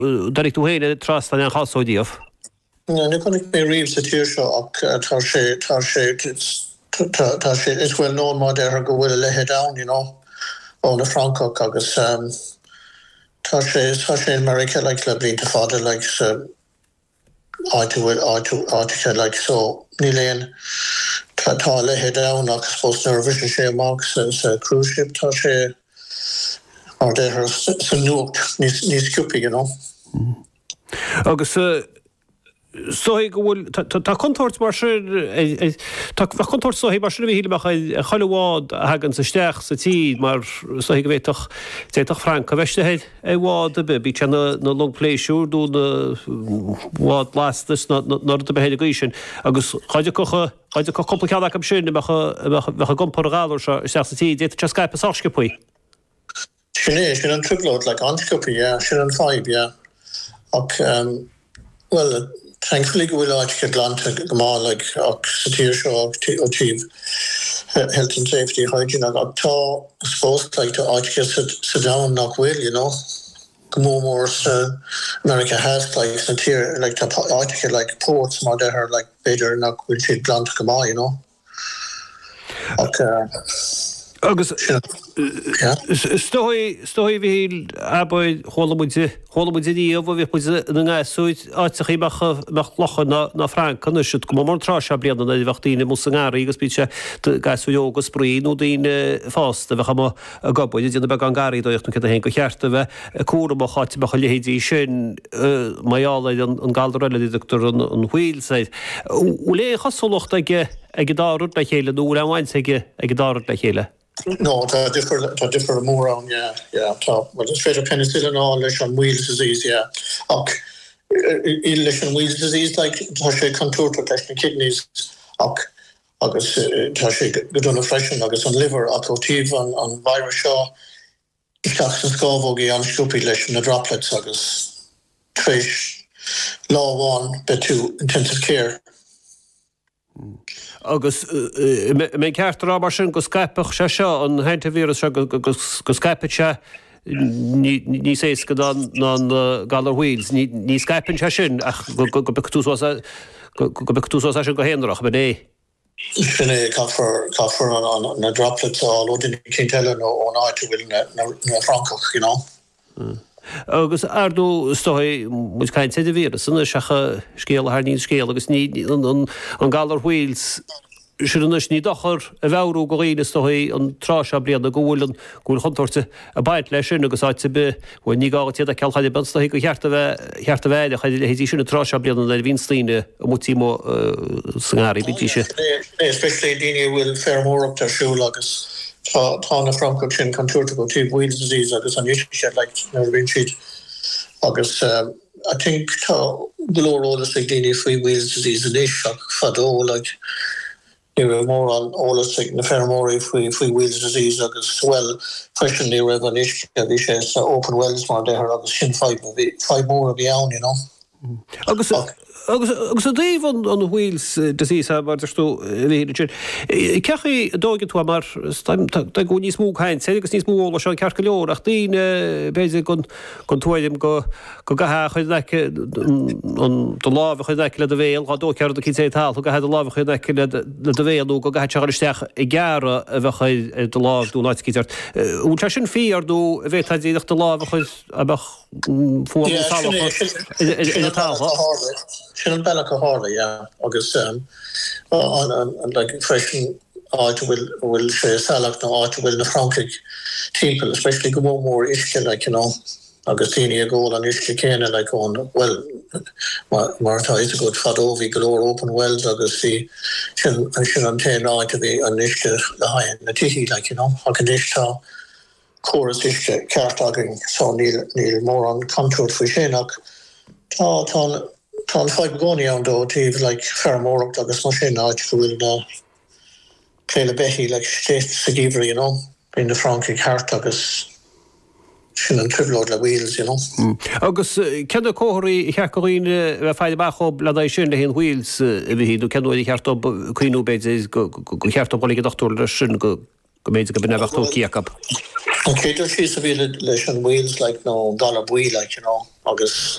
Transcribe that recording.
darig tú héine trastan an chaáidíomh. Nu kon ik mé rief sa tíir seo ach tá sé is well known má der go bhfuil lethe down, ó na Franco agus tá sé America le blinta fada áitice so ní léon tá lethe down ach spós nervvision sé amach sa cruise ship tá sé mar der sa nuacht níos ciúpi, Agus so go bhfuil tá contóirt mar tá contóirt so mar sin híle choilehád a hagann sa steach sa tí mar so go bhéach téach Frank a bheiste bhád a bí te na longpléisiú dú na bhád blastas nar a behéide go sin agus chuide go complicád am sin bhecha gomporgáir se sa tí dé te Skype sácepuí. Sinné sin an triplót le anscopi sin an 5 ach well thankfully go bhfuil áitice glanta go má ach sa tíir seo achieve health and safety hygiene ach tá suppose tá áitice sa down nach bhfuil, go mór America has sa tíir tá áitice ports má de her beidir nach bhfuil siad glanta go má, agus stoi bhí abaid cholamuidí a bhí puide na gáúid áitichaí meach locha na Frank an siút go mór trá se blianana na bhachtíine mu an gáí agus bíte gasúogus spríú daoine fásta bhecha a gobaid dtíanana be an gáí dóocht na hen go cheartta bheith cuara chaite be choléhédí sin maiálaid an galdarleidir an huiilsaid. Lé chasolacht ag dárút le chéile dú anhaint ag dárút le chéile. No, tá differ mór an, well, it's féidir penicillin leis an Wheels disease, ach leis an Wheels disease, tá sé contúrta leis na kidneys, ach agus tá sé godonna freisin agus an liver ach ótíh an virus seo isteach san scábhógaí an sciúpi leis na droplets agus tréis láháin betú intensive care. Agus mé ceartrá mar sin go Skypeach se seo an heinte vírus se go Skype se ní sé go an galar Wheels, ní Skype se sin ach go bechtú sin go héanrach be é. Sinné caafar an na droplets ódin cintile ó áite bhfuil na Francach, Agus ardú stoi mu caiint sé vírus sanna secha scéal haar ní scéal agus ní an galar Wheels siúnas ní dochar a bhehrú go réine stoi an trá se blian a ggólan gúil chutorte a baint lei sin agus áite be bhfuil ní gátíad a ceilchaide bansta go cheartta bheile chaide hétí sinna trá se blian le vínstíine a mutímo sangáí bití se. Especially daine bhfuil fermór up tarsú agus tá na Franco sin contúrta go tí Wheels disease agus an isise nervvín siad agus I think tá glórólas daine faoi Wheels disease in isis ach fadó ní mór an ólas na fermóí faoi Wheels disease agus well freisin ní raibh an isise a bhí sé sa open wells mar de her agus sin 5 mór a bhí ann, Agus a daobh an Wheels disease mar derstú víidir. Cechaí dógin tú mar go níos mú haint, sé agus níos mú se cear go leor ach daoine béidir gon tuaidim go gathe chuid do lábh chuid le a bhéal á dó cear a cin sé tal, go head lábh chuid le a bhéalú go gathe teiristeach i ggheara a bhecha do lábh dú náid cíart. Ún te sin fiardú a bhéh díach do lábh chuid a bheith fú sin an bella hála, agus an freisin áite bhfuil sé salach na áite bhfuil na Frankig timppel, especially go mór isce agus tíine a ggóil an isce céine ón well martá is a go fadóhí golóir open wells agus hí sin an té áite bhí an isce le hain na tihí ag an istá choras isce ceartagin so níl mór an contúrt faoi sinach tá 5 gcóí an dó tíh fermóracht agus mar sin áid go bhfuil na cléile behí stéit sa gíbrí, bhín na Frankig hart agus sin an triblód le Wheels, Agus cean a cóirí chearcoíine bheith fáide bachób le sin le hén Wheels a bhí híú ceanú cheartó cuiinú beidir go cheartó bolaí dochtúir le sin go go méid go benachú ciacab. Okay, she's a bit leis an wheels like no dollar bui like agus